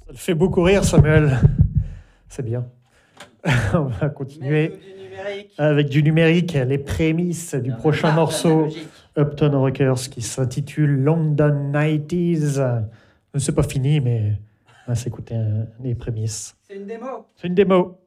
Ça te fait beaucoup rire, Samuel. C'est bien. On va continuer avec du numérique, les prémices du prochain morceau Upton Rockers qui s'intitule London 90s. C'est pas fini, mais on va s'écouter les prémices. C'est une démo. C'est une démo.